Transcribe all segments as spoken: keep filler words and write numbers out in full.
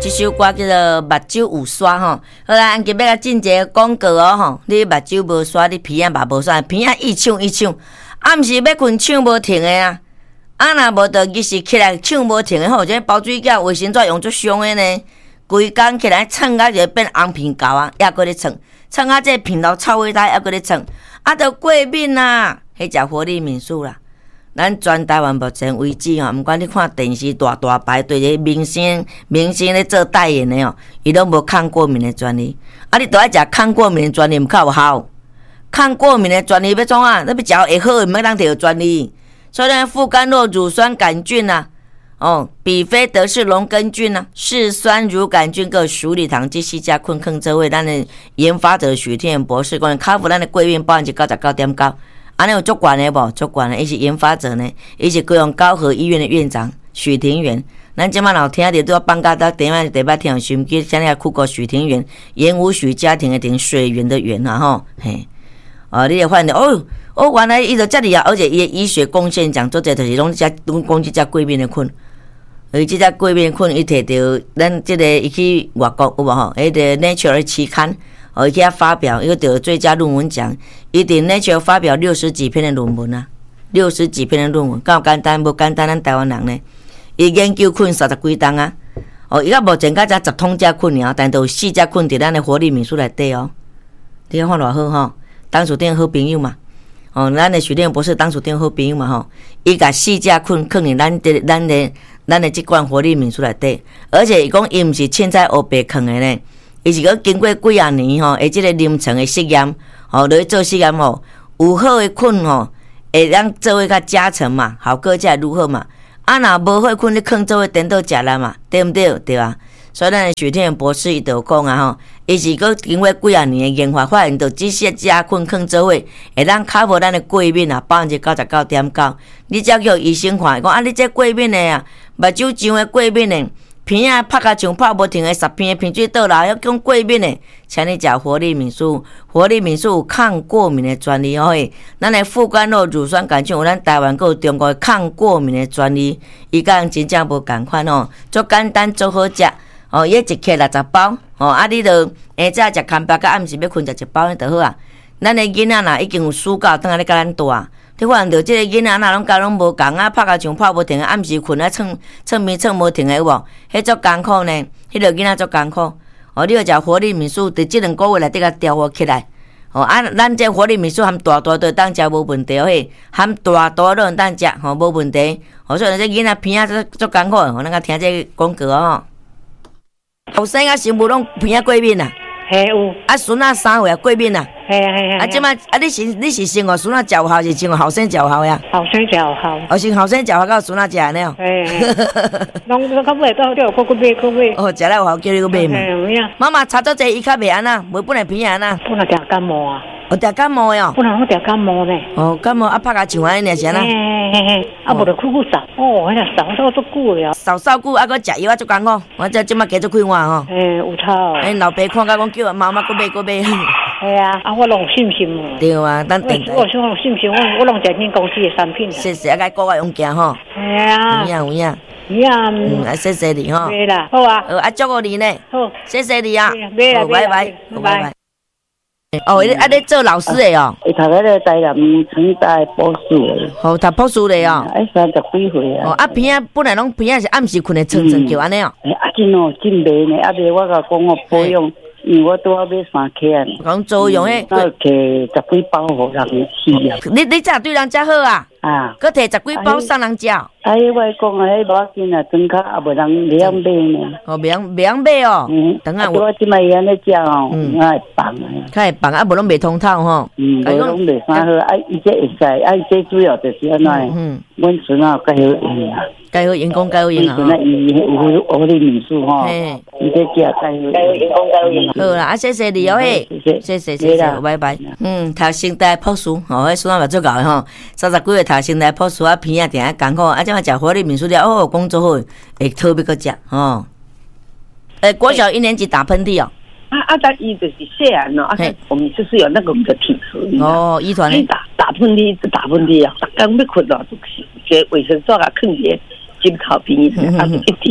这首歌叫做《目睭有刷》吼。好啦，今日要进一个广告哦吼。你目睭无刷，你鼻仔嘛无刷，鼻仔一唱一唱，暗时要困唱无停的啊。啊，若无就日时起来唱无停的吼，这包水饺、卫生纸用足凶的呢。规工起来蹭啊就变红皮膏啊，还搁咧蹭，蹭啊这鼻头臭味大，还搁咧蹭。啊，着过敏啦，迄只活力敏素啦。咱全台湾目前为止吼，毋管你看电视大大排队的明星，明星咧做代言的哦，伊拢无抗过敏的专利。啊，你都爱食抗过敏的专利，毋较有效。抗过敏的专利要创啊？你要食会好，毋要当摕专利。所以呢，副甘酪乳酸杆菌啊，哦，比菲德氏龙根菌啊，嗜酸乳杆菌个鼠李糖及西加昆坑这位咱的研发者许天博士讲，克服咱的过敏百分之九十九点九。安尼有足悬的无？足悬的，伊是研发者呢，伊是高雄高和医院的院长许庭元。咱即摆老听着都要放假到第摆第摆听心机，现在去过许庭元，盐湖许家庭的庭水源的源啊吼，嘿，哦，你会发现哦哦，原来伊就遮尔啊，而且伊的医学贡献讲做者就是拢遮拢讲即只过敏的菌，而即只过敏的菌伊摕着咱即个伊去外国有无吼？迄个 Nature 期刊。哦，伊去遐发表，又得最佳论文奖，伊伫 Nature 发表六十几篇的论文啊，六十几篇的论文，够简单无简单？咱台湾人呢，伊研究菌三十几档啊，哦，伊到目前才才十通只菌尔，但都有四只菌伫咱的活力民宿内底哦，你看偌好吼，当属店好朋友嘛，哦，咱的许天博士当属店好朋友嘛吼，伊甲四只菌放伫咱的咱的咱的即罐活力民宿内底，而且伊讲伊毋是凊彩黑白放的呢。伊是个经过几啊年吼，诶，即个临床的实验，吼，落去做实验吼，有好的菌吼，会让做伙较加成嘛，效果才会愈好嘛。啊，若无好菌，你放做伙颠倒食啦嘛，对毋对？对啊。所以咱的许天博士伊就讲啊吼，伊是个经过几啊年的研发，发现到这些加菌放做伙，会让克服咱的过敏啊，百分之九十九点九。你只要叫医生看，讲啊，你这过敏的啊，目睭上的过敏的。鼻啊拍甲像拍无停的十片的鼻水倒来，要讲过敏的，请你食活力敏素。活力敏素有抗过敏的专利哦，咱的副甘酪乳酸杆菌有咱台湾还有中国抗过敏的专利，伊甲人真正无共款哦，足简单足好食哦，伊一克六十包哦，啊你着下早食空白，甲暗时要困食一包就好啊。咱的囡仔若已经有暑假，当然咧甲咱大。你看到即个囡仔哪拢甲拢无共啊，拍甲像拍无停，暗时困啊，蹭蹭面蹭无停的有无？迄足艰苦呢，迄个囡仔足艰苦。哦，你要食活力敏素，伫即两个月内底甲调和起来。哦，啊，咱这活力敏素含大大都当食无问题哦，嘿，含大大都当食，吼无问题。哦，所以这囡仔鼻仔足足艰苦，吼，咱甲听这广告哦。后生啊，是无拢鼻仔过敏啊？ 嘿有。 啊，孙仔三岁啊过敏啊？ 嘿啊嘿啊！ 啊，即摆啊，你是你是生活孙仔食效是生活后生食效呀？ 后生食效。 哦，是后生食效，到孙仔食呢？ 嘿，拢拢较尾到叫我去买去买。 哦，食了有效，叫你去买嘛。 嘿，有影。 妈妈查做者，伊较袂安那，袂本来鼻安那。 本来定感冒啊。 哦，定感冒哟。 本来我定感冒呢。 哦，感冒啊，拍甲像安尼是安那。 嘿嘿嘿，啊无就去去扫。哦，迄个扫扫足久了。 扫扫久，啊，佮食药啊，足艰苦。我这即摆加足快活吼。 嘿，有操。 哎，老爸看甲讲叫妈妈，佮买佮买。 系啊，啊我拢有信心哦。 对啊，咱电台。我我有信心，我我拢食恁公司的产品。 谢谢，啊，该国外用行吼。 系啊。 有影有影。 有影。 嗯，啊，谢谢你吼。 对啦，好啊。 好，啊，祝福你呢。 好， 谢谢你啊。 好， 拜拜，拜拜。哦，你啊，你做老师的哦？ 伊读迄个台南成大博士的。 好，读博士的哦。 哎，三十几岁啊。 哦，啊鼻仔本来拢鼻仔是暗时困的，蹭蹭叫安尼哦。 哎，啊真哦，真袂呢，啊袂我甲讲我保养。因为我拄仔买三克啊， 讲做用诶， 那摕十几包互人吃啊。 你你咋对人家好啊？啊，佮摕十几包送人食。 哎，我讲啊，迄无要紧啊，装卡也无人袂晓买呢。 哦，袂晓袂晓买哦。嗯，等下我即摆伊安尼食哦，嗯，较会放啊。较会放啊，无拢袂通透吼。 嗯，无拢袂啥好，啊，伊这会使，啊，伊这主要就是安怎？嗯，阮孙啊介好用啊。介好用，讲介好用啊！阮伊有活力敏素吼，伊这食介好，介好用，讲介好用。 好啦，啊，谢谢你哦嘿，谢谢谢谢，拜拜。嗯，读清大博士，哦，迄孙仔嘛足够诶吼，三十几岁读清大博士啊，鼻啊定啊艰苦，啊，即摆食活力敏素了，哦，工作好，会特别个食吼。诶，国小一年级打喷嚏哦。 啊啊！但伊就是细汉咯，啊，我们就是有那个的体质。 哦，遗传的。 打打喷嚏，打喷嚏啊！逐工要困咯，就个卫生纸啊，囥伫枕头边，啊，就一直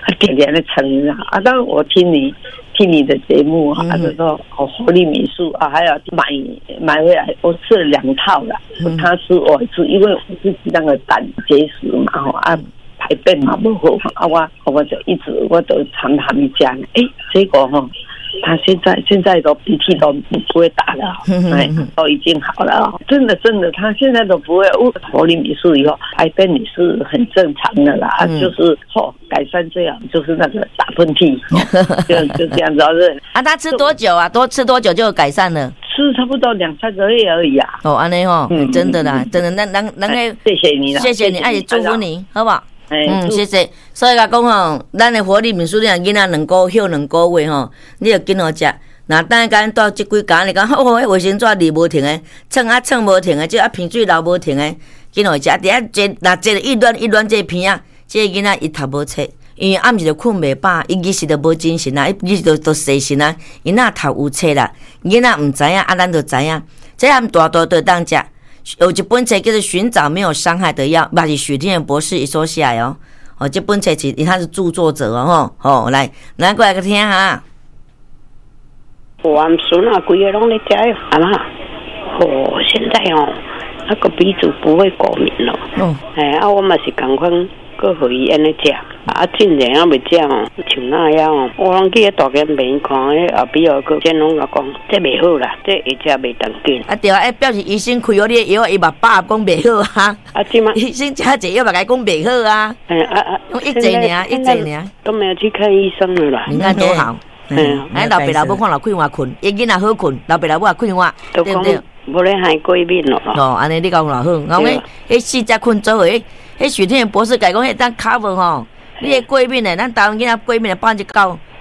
点点的撑啊！啊，当然我听你听你的节目啊，他就说哦，活力美术啊，还要买买回来，我吃了两套了。嗯、他吃我吃，因为我自己那个胆结石嘛，吼啊，排便嘛不好啊，我我就一直我都常他们讲，哎，结果哈。他现在现在都鼻涕都不会打了，哎，都已经好了，真的真的，他现在都不会。活力美术以后排便也是很正常的啦，嗯、就是哦改善这样，就是那个打喷嚏，就就这样子。 啊，他吃多久啊？多吃多久就有改善了？ 吃差不多两三个月而已啊。 哦，安尼哦，嗯、真的啦，真的，那那那个， 谢谢你啦， 谢谢你，爱祝福你，好不好？嗯，谢谢。所以甲讲吼，咱的活力民宿，你若囡仔两个休两个月吼，你就紧好食。若等甲到即几工，你讲好，迄卫生纸离无停诶，蹭啊蹭无停诶，即啊鼻水流无停诶，紧好食。伫遐坐，若坐一乱一乱这片啊，即个囡仔伊读无册，因为暗时就困袂饱，伊其实就无精神啊，伊就都细神啊，伊哪读有册啦？囡仔毋知影，啊，咱就知影。这样大大都当食。有一本册叫做《寻找没有伤害的药》，嘛是许天元博士伊所写的哦。哦，这本册是他是著作者哦，吼。哦，来，来过来个听哈。 我们孙啊，规个拢在食哟，阿妈。哦，现在哦，那个鼻子不会过敏了。哦。哎，啊，我嘛是共款，搁互伊安尼食。啊，真正啊袂食哦，像那样哦，我拢去大间面看，迄后壁哦，个真拢甲讲，这袂好啦，这会食袂当紧。 啊对啊，哎，表示医生开好你的药，伊嘛把讲袂好啊。 啊，即嘛医生食这药嘛，甲伊讲袂好啊。 哎啊啊， 用一剂尔，一剂尔， 都没有去看医生了啦。 你看多好。嗯，哎，老爸老母看老困话困，伊囡仔好困，老爸老母也困话，对不对？ 无咧害过敏咯。 哦，安尼你讲偌好，我讲迄四只困做诶，迄许天元博士甲讲迄当 cover 吼。你的过敏诶，咱台湾囡仔过敏诶百分之九，